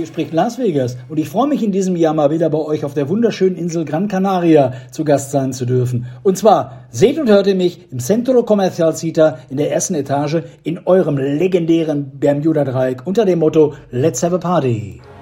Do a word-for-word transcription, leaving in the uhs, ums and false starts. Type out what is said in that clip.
hier spricht Las Vegas und ich freue mich in diesem Jahr mal wieder bei euch auf der wunderschönen Insel Gran Canaria zu Gast sein zu dürfen. Und zwar seht und hört ihr mich im Centro Comercial Cita in der ersten Etage in eurem legendären Bermuda-Dreieck unter dem Motto Let's have a party.